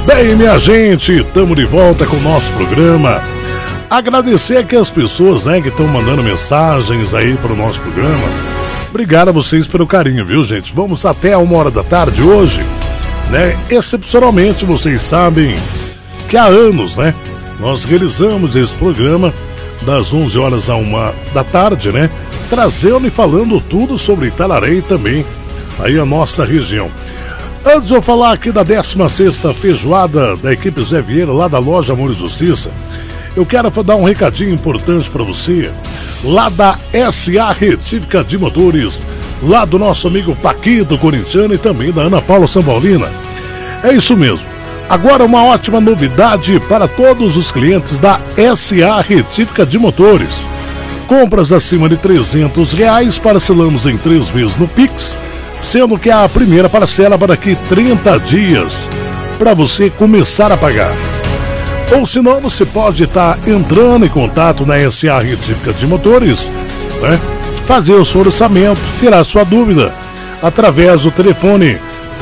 Bem, minha gente, estamos de volta com o nosso programa. Agradecer aqui as pessoas, né, que estão mandando mensagens aí para o nosso programa. Obrigado a vocês pelo carinho, viu, gente? Vamos até a 1h da tarde hoje, né? Excepcionalmente, vocês sabem que há anos, né, nós realizamos esse programa das 11 horas à 1 da tarde, né? Trazendo e falando tudo sobre Itararé e também aí a nossa região. Antes de eu falar aqui da 16ª feijoada da equipe Zé Vieira, lá da loja Amor e Justiça, eu quero dar um recadinho importante para você, lá da SA Retífica de Motores, lá do nosso amigo Paquito Corintiano e também da Ana Paula Sambaulina. É isso mesmo. Agora uma ótima novidade para todos os clientes da SA Retífica de Motores. Compras acima de R$300, parcelamos em 3 vezes no Pix, sendo que a primeira parcela para daqui 30 dias, para você começar a pagar. Ou senão você pode estar entrando em contato na SA Retífica de Motores, né? Fazer o seu orçamento, tirar sua dúvida, através do telefone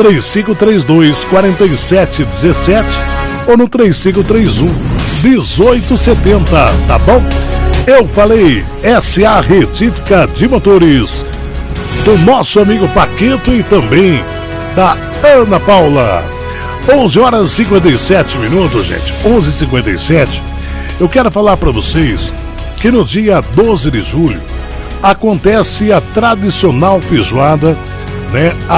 3532-4717 ou no 3531-1870, tá bom? Eu falei SA Retífica de Motores, do nosso amigo Paquito e também da Ana Paula. 11 horas e 57 minutos, gente, 11h57. Eu quero falar para vocês que no dia 12 de julho acontece a tradicional feijoada, né? A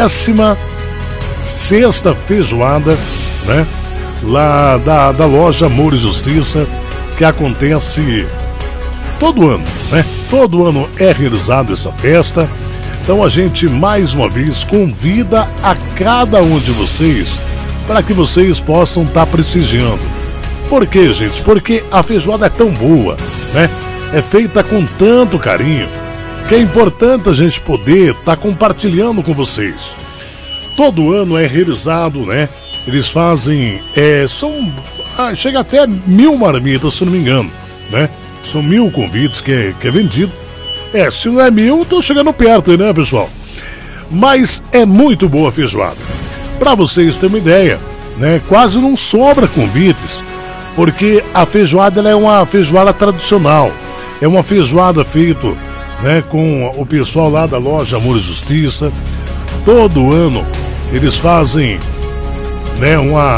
16ª feijoada, né? Lá da loja Amor e Justiça, que acontece todo ano, né? Todo ano é realizada essa festa. Então a gente mais uma vez convida a cada um de vocês para que vocês possam estar prestigiando. Por quê, gente? Porque a feijoada é tão boa, né? É feita com tanto carinho que é importante a gente poder estar compartilhando com vocês. Todo ano é realizado, né? Eles fazem, chega até 1000 marmitas, se não me engano, né? São 1000 convites que é vendido. Se não é 1000, tô chegando perto, né, pessoal? Mas é muito boa a feijoada. Para vocês terem uma ideia, né? Quase não sobra convites, porque a feijoada ela é uma feijoada tradicional. É uma feijoada feita, né, com o pessoal lá da loja Amor e Justiça. Todo ano eles fazem, né,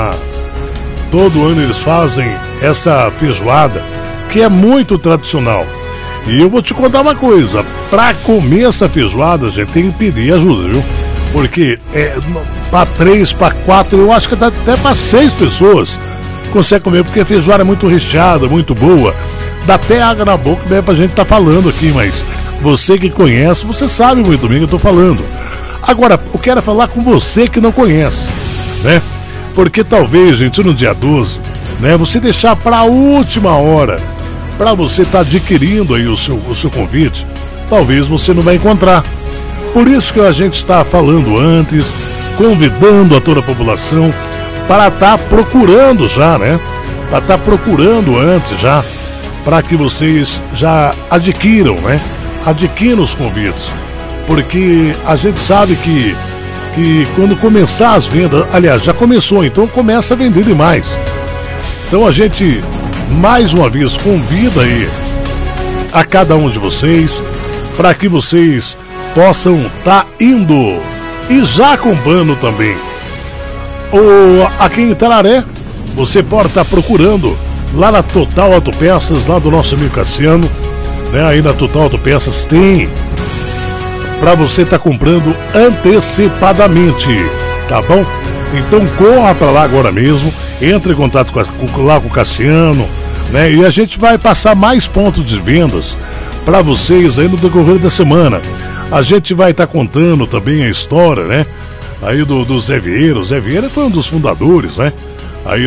todo ano eles fazem essa feijoada que é muito tradicional. E eu vou te contar uma coisa, pra comer essa feijoada, gente, tem que pedir ajuda, viu? Porque pra 3, pra 4, eu acho que dá até pra 6 pessoas consegue comer, porque a feijoada é muito recheada, muito boa. Dá até água na boca, né, pra gente tá falando aqui, mas você que conhece, você sabe muito bem o que eu tô falando. Agora, eu quero falar com você que não conhece, né? Porque talvez, gente, no dia 12, né, você deixar pra última hora, para você estar adquirindo aí o seu convite, talvez você não vai encontrar. Por isso que a gente está falando antes, convidando a toda a população para estar procurando já, né? Para estar procurando antes já, para que vocês já adquiram, né? Adquiram os convites. Porque a gente sabe que quando começar as vendas, aliás, já começou, então começa a vender demais. Então a gente mais uma vez convida aí a cada um de vocês para que vocês possam estar indo e já comprando também. Aqui em Itararé, você pode estar procurando lá na Total Autopeças, lá do nosso amigo Cassiano, né? Aí na Total Autopeças tem para você estar comprando antecipadamente, tá bom? Então corra para lá agora mesmo, entre em contato lá com o Cassiano, né? E a gente vai passar mais pontos de vendas para vocês aí no decorrer da semana. A gente vai estar contando também a história, né? Aí do Zé Vieira. O Zé Vieira foi um dos fundadores, né? Aí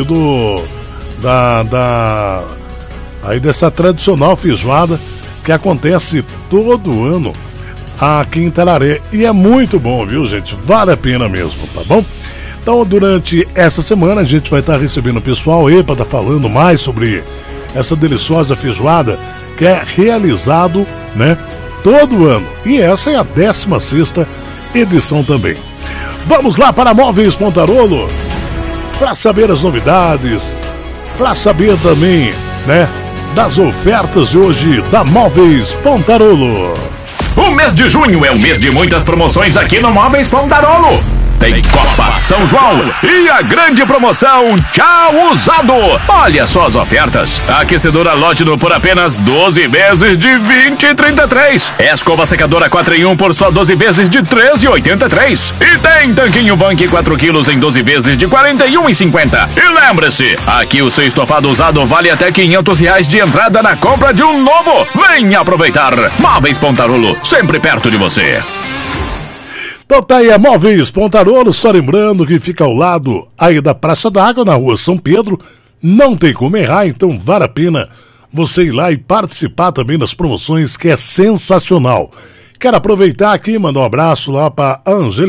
aí dessa tradicional feijoada que acontece todo ano aqui em Itararé. E é muito bom, viu, gente? Vale a pena mesmo, tá bom? Então, durante essa semana, a gente vai estar recebendo o pessoal aí para estar falando mais sobre essa deliciosa feijoada que é realizado, né, todo ano. E essa é a 16ª edição também. Vamos lá para Móveis Pontarolo. para saber as novidades, para saber também, né, das ofertas de hoje da Móveis Pontarolo. O mês de junho é o mês de muitas promoções aqui no Móveis Pontarolo. Tem Copa São João e a grande promoção Tchau Usado. Olha só as ofertas. Aquecedora Lodno por apenas 12 vezes de 20,33. Escova secadora 4 em 1 por só 12 vezes de 13,83. E tem tanquinho Vank 4 quilos em 12 vezes de 41,50. E lembre-se, aqui o seu estofado usado vale até R$500 de entrada na compra de um novo. Venha aproveitar. Móveis Pontarolo, sempre perto de você. Então tá aí a Móveis Pontarolo, só lembrando que fica ao lado aí da Praça da Água, na rua São Pedro, não tem como errar, então vale a pena você ir lá e participar também das promoções, que é sensacional. Quero aproveitar aqui e mandar um abraço lá para Angel